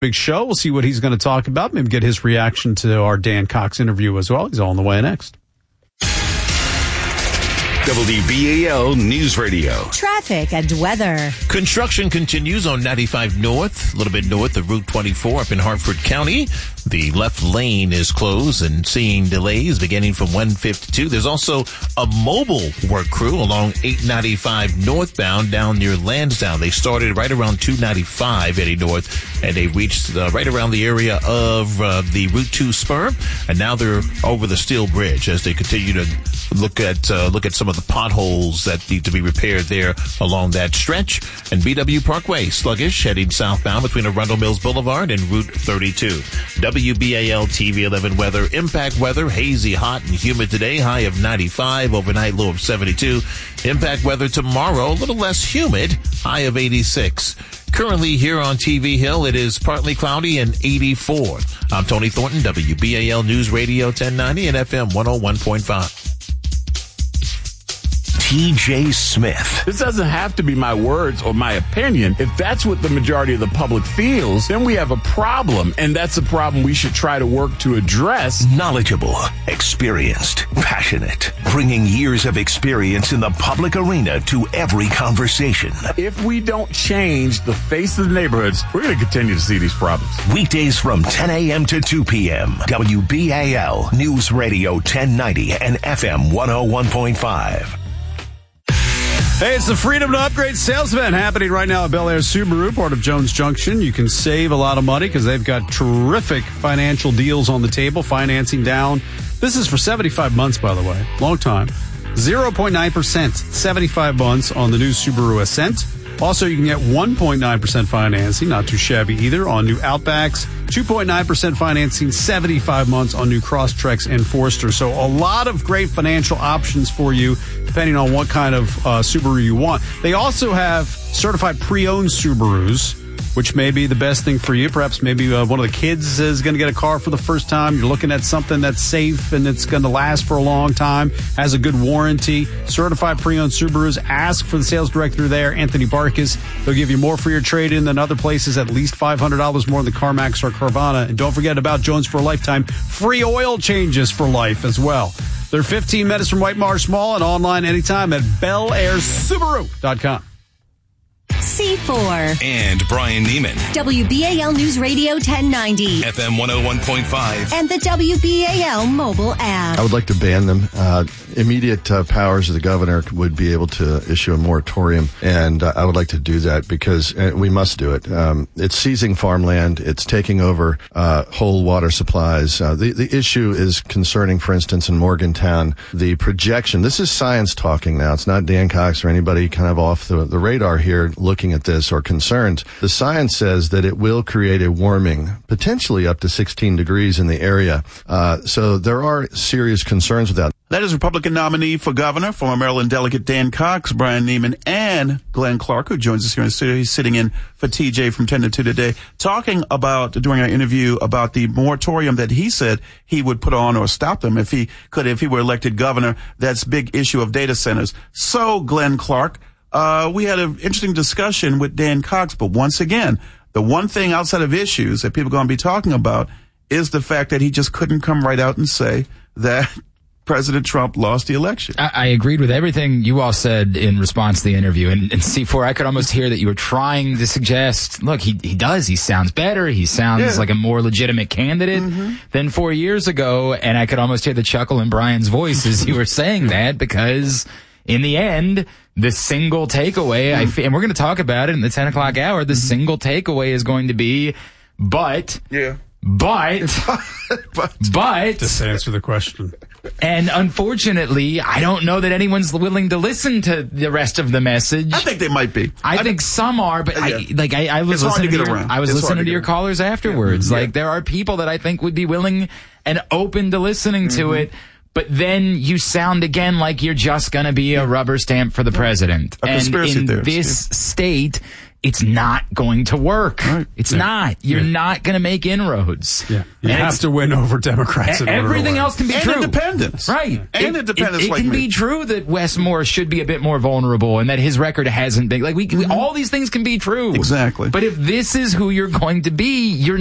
big show. We'll see what he's going to talk about. Maybe get his reaction to our Dan Cox interview as well. He's all on the way next. WBAL News Radio. Traffic and weather. Construction continues on 95 North, a little bit north of Route 24 up in Hartford County. The left lane is closed and seeing delays beginning from 152. There's also a mobile work crew along 895 northbound down near Lansdowne. They started right around 295 heading north, and they reached right around the area of the Route 2 spur, and now they're over the Steel Bridge as they continue to look at some of the potholes that need to be repaired there along that stretch. And BW Parkway sluggish heading southbound between Arundel Mills Boulevard and Route 32. WBAL TV 11 weather. Impact weather, hazy, hot, and humid today. High of 95, overnight low of 72. Impact weather tomorrow, a little less humid, high of 86. Currently here on TV Hill, it is partly cloudy and 84. I'm Tony Thornton, WBAL News Radio 1090 and FM 101.5. TJ Smith. This doesn't have to be my words or my opinion. If that's what the majority of the public feels, then we have a problem, and that's a problem we should try to work to address. Knowledgeable, experienced, passionate, bringing years of experience in the public arena to every conversation. If we don't change the face of the neighborhoods, we're going to continue to see these problems. Weekdays from 10 a.m. to 2 p.m. WBAL News Radio 1090 and FM 101.5. Hey, it's the Freedom to Upgrade sales event happening right now at Bel Air Subaru, part of Jones Junction. You can save a lot of money because they've got terrific financial deals on the table, financing down. This is for 75 months, by the way. Long time. 0.9%, 75 months on the new Subaru Ascent. Also, you can get 1.9% financing, not too shabby either, on new Outbacks. 2.9% financing, 75 months on new Crosstreks and Forester. So a lot of great financial options for you, depending on what kind of Subaru you want. They also have certified pre-owned Subarus, which may be the best thing for you. Perhaps maybe one of the kids is going to get a car for the first time. You're looking at something that's safe and it's going to last for a long time, has a good warranty. Certified pre-owned Subarus. Ask for the sales director there, Anthony Barkas. They'll give you more for your trade-in than other places, at least $500 more than CarMax or Carvana. And don't forget about Jones for a Lifetime. Free oil changes for life as well. They're 15 minutes from White Marsh Mall and online anytime at BelAirSubaru.com. C4 And Brian Neiman. WBAL News Radio 1090 FM 101.5. and the WBAL mobile app. I would like to ban them. Immediate powers of the governor would be able to issue a moratorium, and I would like to do that because we must do it. It's seizing farmland. It's taking over whole water supplies. The issue is concerning, for instance, in Morgantown, the projection. This is science talking now. It's not Dan Cox or anybody kind of off the radar here looking at this or concerned. The science says that it will create a warming, potentially up to 16 degrees in the area. So there are serious concerns with that. That is Republican nominee for governor, former Maryland delegate Dan Cox, Brian Neiman, and Glenn Clark, who joins us here in the studio. He's sitting in for TJ from 10 to 2 today, talking about, during our interview, about the moratorium that he said he would put on or stop them if he were elected governor. That's big issue of data centers. So, Glenn Clark, we had an interesting discussion with Dan Cox, but once again, the one thing outside of issues that people are going to be talking about is the fact that he just couldn't come right out and say that President Trump lost the election. I agreed with everything you all said in response to the interview. And C4, I could almost hear that you were trying to suggest, look, he does. He sounds better. He sounds like a more legitimate candidate than 4 years ago. And I could almost hear the chuckle in Brian's voice as you were saying that, because in the end, the single takeaway, and we're going to talk about it in the 10 o'clock hour, the single takeaway is going to be, But Just answer the question. And unfortunately, I don't know that anyone's willing to listen to the rest of the message. I think they might be. I think some are, but I was listening to your callers afterwards. Like, there are people that I think would be willing and open to listening to it. But then you sound again like you're just going to be a rubber stamp for the president. A conspiracy theorist. In this state, it's not going to work. Right. It's not. You're not going to make inroads. Yeah. You have to win over Democrats. Everything else can be and true. Independents. Right. And independents it like can me. be true that Wes Moore should be a bit more vulnerable and that his record hasn't been. Like, all these things can be true. Exactly. But if this is who you're going to be, you're